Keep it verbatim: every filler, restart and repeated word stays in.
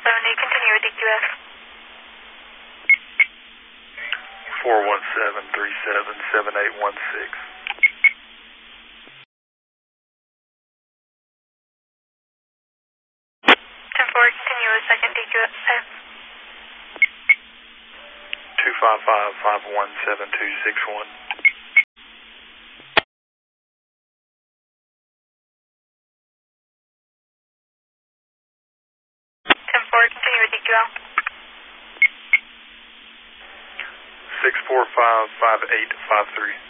seventy, continue with D Q S. four one seven three seven seven eight one six. ten four, continue with second D Q S. two five five five one seven two six one. ten four, continue with D Q L. six four five five eight five three.